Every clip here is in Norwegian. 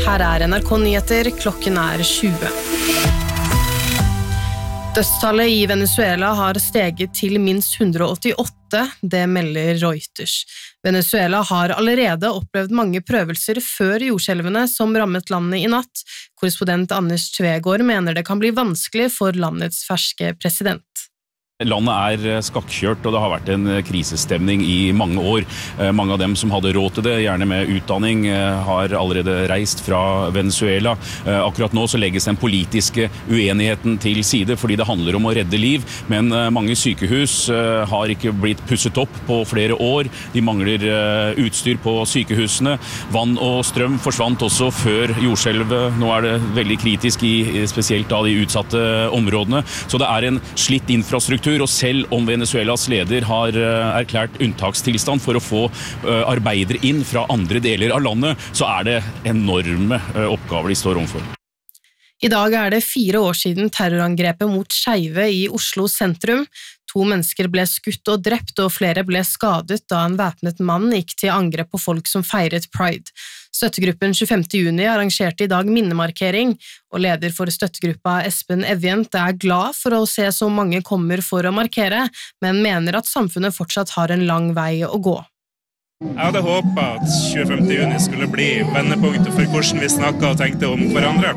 Her NRK Nyheter, klokken 20. Dødstallet i Venezuela har steget til minst 188, det melder Reuters. Venezuela har allerede opplevd mange prøvelser før jordskjelvene som rammet landet i natt. Korrespondent Anders Tvegård mener det kan bli vanskelig for landets ferske president. Landet skakkjørt, og det har vært en krisestemning i mange år. Mange av dem som hadde råd til det, gjerne med utdanning, har allerede reist fra Venezuela. Akkurat nå så legges den politiske uenigheten til side, fordi det handler om å redde liv. Men mange sykehus har ikke blitt pusset opp på flere år. De mangler utstyr på sykehusene. Vann og strøm forsvant også før jordskjelvet. Nå det veldig kritisk i spesielt av de utsatte områdene. Så det en slitt infrastruktur, og selv om Venezuelas leder har erklært unntakstilstand for å få arbeidere inn fra andre deler av landet, så det enorme oppgaver de står overfor. I dag det 4 år siden terrorangrepet mot Skeive i Oslo sentrum. 2 mennesker ble skutt og drept, og flere ble skadet da en væpnet mann gikk til angrep på folk som feiret Pride. Støttegruppen 25. juni arrangerte i dag minnemarkering, og leder for støttegruppa Espen Evjent glad for å se så mange kommer for å markere, men mener at samfunnet fortsatt har en lang vei å gå. Jeg hadde håpet at 25. juni skulle bli vendepunktet for hvordan vi snakket og tenkte om hverandre,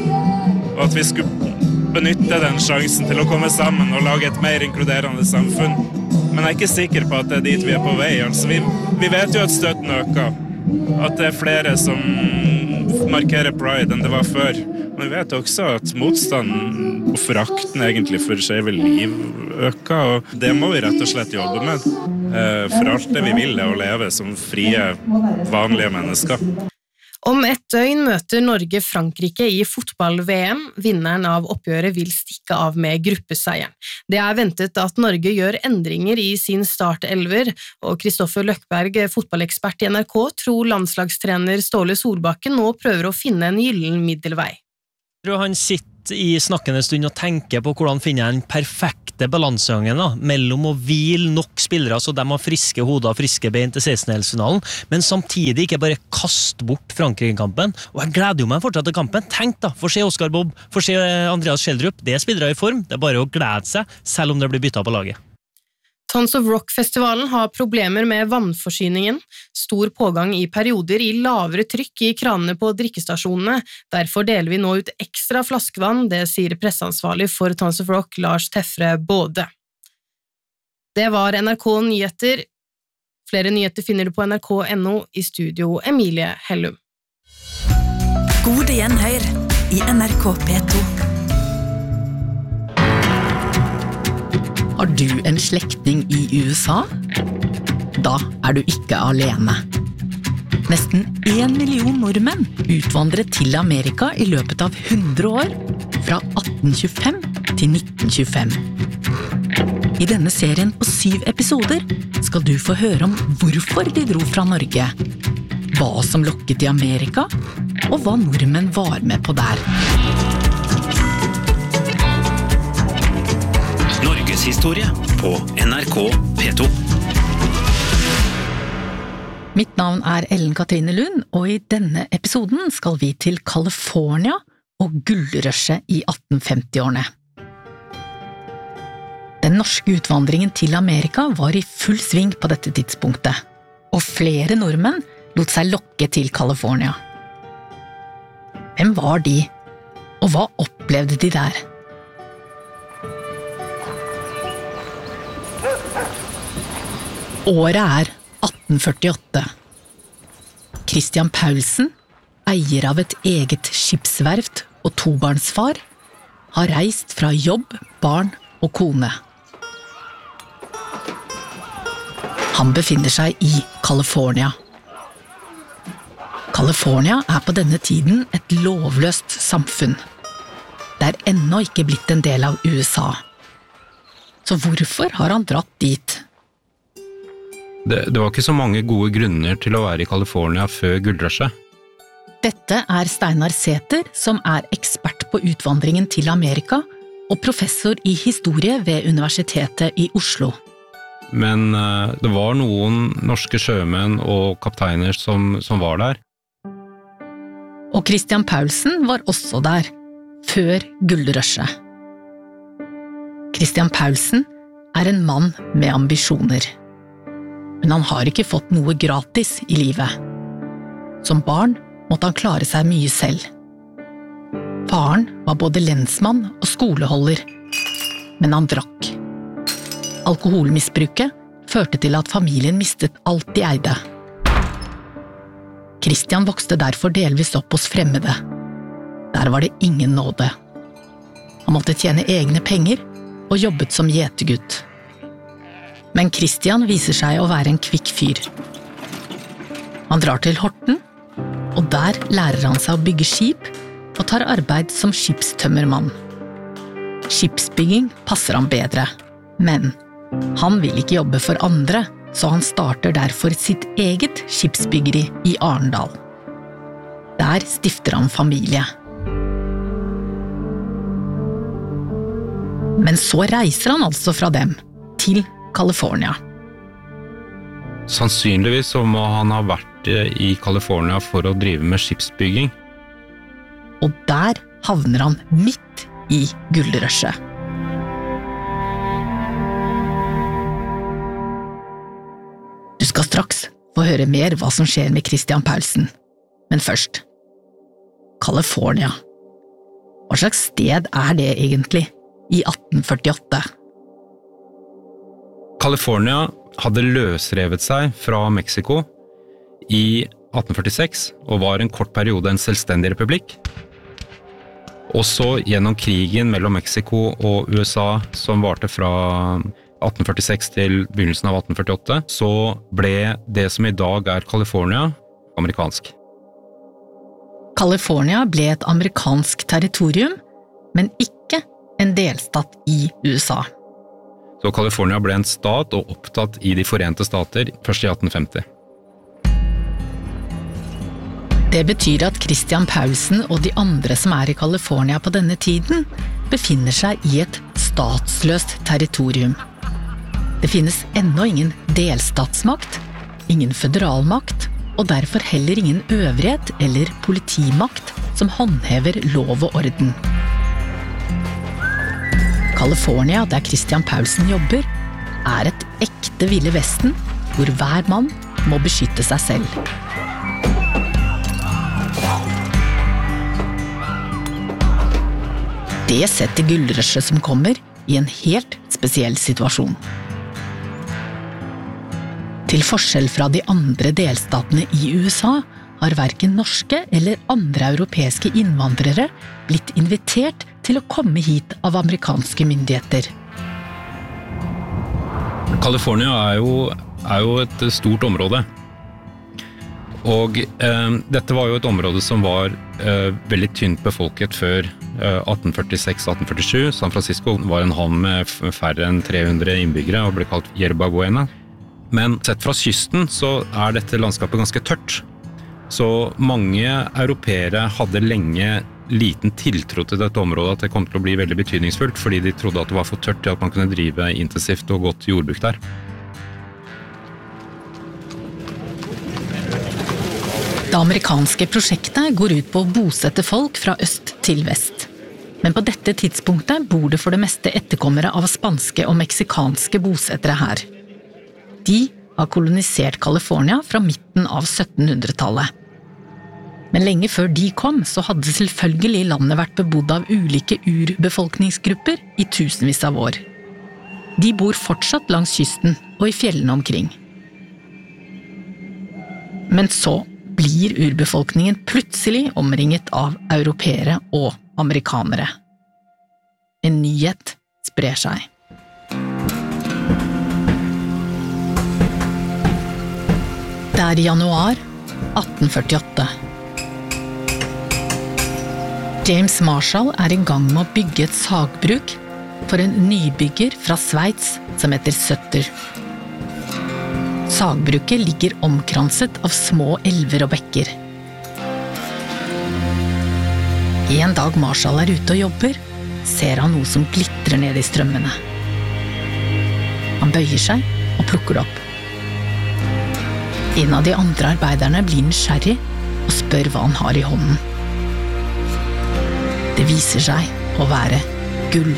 og at vi skulle benytte den sjansen til å komme sammen og lage et mer inkluderende samfunn. Men jeg ikke sikker på at det dit vi på vei. Altså, vi vet jo at støtten øker, at det flere som markerer Pride enn det var før. Men vi vet også at motstanden og forakten egentlig for skeive liv øker, og det må vi rett og slett jobbe med. For alt det vi vil å leve som frie, vanlige mennesker. Om et døgn møter Norge Frankrike i fotball-VM. Vinneren av oppgjøret vil stikke av med gruppeseieren. Det ventet at Norge gjør endringer i sin startelver, og Kristoffer Løkberg, fotballekspert i NRK, tror landslagstrener Ståle Solbakken nå prøver å finne en gyllen middelvei. Jeg tror han sitter i snakkende stund og tenker på hvordan finne den perfekte balansegangen mellom å hvile nok spillere så de har friske hoder og friske bein til 16-delsfinalen, men samtidig ikke bare kaste bort Frankrike-kampen. Og jeg gleder meg fortsatt til kampen. Tenk få se Oscar Bob, få se Andreas Schjelderup. Det spillere i form, det bare å glede seg, selv om det blir byttet på laget. Tons of Rock-festivalen har problemer med vannforsyningen, stor pågang i perioder i lavere trykk i kranene på drikkestasjonene. Derfor deler vi nå ut ekstra flaskevann, det sier presseansvarlig for Tons of Rock, Lars Tefre Både. Det var NRK Nyheter. Flere nyheter finner du på nrk.no, i studio Emilie Hellum. Gode gjenhør i NRK P2. Har du en slektning i USA? Da du ikke alene. Nesten 1 million nordmenn utvandret til Amerika i løpet av 100 år, fra 1825 til 1925. I denne serien på 7 episoder skal du få høre om hvorfor de dro fra Norge, hva som lokket til Amerika, og hva nordmenn var med på der. Norges historie på NRK P2. Mitt navn Ellen Katrine Lund, og i denne episoden skal vi til California og gullrushet i 1850-årene. Den norske utvandringen til Amerika var i full sving på dette tidspunktet, og flere nordmenn lot seg lokke til California. Hvem var de, og hva opplevde de der? Året 1848. Christian Paulsen, eier av et eget skipsverft og tobarnsfar, har reist fra jobb, barn og kone. Han befinner seg i California. California på denne tiden et lovløst samfunn. Det ennå ikke blitt en del av USA. Så hvorfor har han dratt dit? Det var ikke så mange gode grunner til å være i California før gullrushet. Dette Steinar Sæther, som ekspert på utvandringen til Amerika og professor i historie ved Universitetet i Oslo. Men det var noen norske sjømenn og kapteiner som var der. Og Christian Paulsen var også der, før gullrushet. Christian Paulsen en mann med ambisjoner. Men han har ikke fått noe gratis i livet. Som barn måtte han klare seg mye selv. Faren var både lensmann og skoleholder, men han drakk. Alkoholmisbruket førte til at familien mistet alt de eide. Christian vokste derfor delvis opp hos fremmede. Der var det ingen nåde. Han måtte tjene egne penger og jobbet som gjetergutt. Men Christian viser seg å være en kvikk fyr. Han drar til Horten, og der lærer han seg å bygge skip og tar arbeid som skipstømmermann. Skipsbygging passer han bedre, men han vil ikke jobbe for andre, så han starter derfor sitt eget skipsbyggeri i Arendal. Der stifter han familie. Men så reiser han altså fra dem til California. Sannsynligvis så må han ha vært i California for å drive med skipsbygging. Og der havner han midt i gullrushet. Du skal straks få høre mer hva som skjer med Christian Paulsen. Men først, California. Hva slags sted det egentlig i 1848? California hadde løsrevet seg fra Mexico i 1846 og var en kort periode en selvstendig republikk. Også gjennom krigen mellom Mexico og USA som varte fra 1846 til begynnelsen av 1848, så ble det som i dag California, amerikansk. California ble et amerikansk territorium, men ikke en delstat i USA. Så California ble en stat og opptatt i de Forente Stater først i 1850. Det betyr at Christian Paulsen og de andre som i California på denne tiden befinner seg i et statsløst territorium. Det finnes ennå ingen delstatsmakt, ingen føderalmakt, og derfor heller ingen øvrighet eller politimakt som håndhever lov og orden. California, der Christian Paulsen jobber, et ekte Ville Vesten, hvor hver mann må beskytte seg selv. Det setter gullrushet som kommer i en helt spesiell situasjon. Til forskjell fra de andre delstatene i USA har hverken norske eller andre europeiske innvandrere blitt invitert til å komme hit av amerikanske myndigheter. California er jo et stort område. Og dette var jo et område som var veldig tynt befolket før 1846-1847. San Francisco var en havn med færre enn 300 innbyggere og ble kalt Yerba Buena. Men sett fra kysten så dette landskapet ganske tørt. Så mange europeere hadde lenge liten tiltro til dette området, at det kom til å bli veldig betydningsfullt, fordi de trodde at det var for tørt til at man kunne drive intensivt og godt jordbruk der. Det amerikanske prosjektet går ut på å bosette folk fra øst til vest. Men på dette tidspunktet bor det for det meste etterkommere av spanske og meksikanske bosettere her. De har kolonisert California fra midten av 1700-tallet. Men lenge før de kom, så hadde selvfølgelig landet vært bebodd av ulike urbefolkningsgrupper i tusenvis av år. De bor fortsatt langs kysten og i fjellene omkring. Men så blir urbefolkningen plutselig omringet av europeere og amerikanere. En nyhet sprer seg. Det januar 1848. James Marshall i gang med å bygge et sagbruk for en nybygger fra Sveits som heter Sutter. Sagbruket ligger omkranset av små elver og bekker. En dag Marshall ute og jobber, ser han noe som glitrer ned i strømmene. Han bøyer seg og plukker det opp. En av de andre arbeiderne blir nysgjerrig og spør hva han har i hånden. Det viser seg å være gull.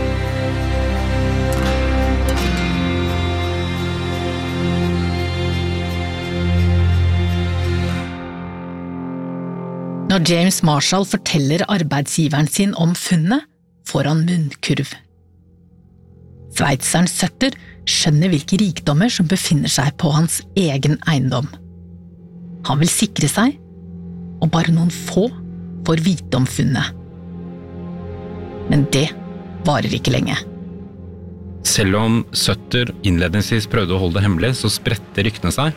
Når James Marshall forteller arbeidsgiveren sin om funnet, får han munnkurv. Sveitseren Sutter skjønner hvilke rikdommer som befinner seg på hans egen eiendom. Han vil sikre seg, og bare noen få får vite om funnet. Men det varer ikke lenge. Selv om Sutter innledningsvis prøvde å holde det hemmelig, så spredte ryktene seg.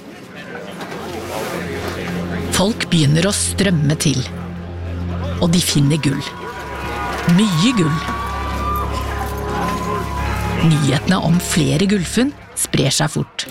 Folk begynner å strømme til, og de finner gull. Mye gull. Nyhetene om flere gullfunn sprer seg fort.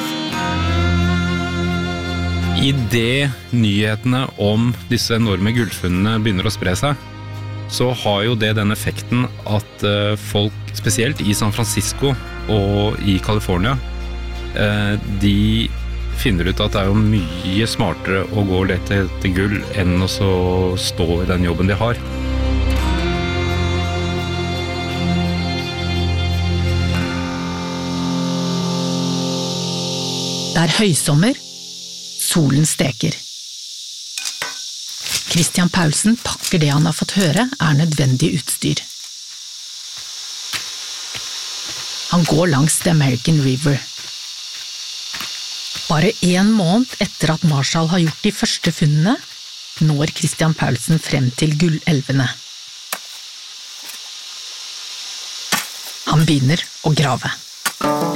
I det nyhetene om disse enorme gullfunnene begynner å spre seg, så har jo det den effekten at folk, spesielt i San Francisco og i California, de finner ut at det er jo mye smartere å gå og lete etter gull enn å stå i den jobben de har. Det er høysommer, solen steker. Christian Paulsen pakker det han har fått høre er nødvendig utstyr. Han går langs The American River. Bare 1 måned etter at Marshall har gjort de første funnene, når Christian Paulsen frem til gullelvene. Han begynner å grave.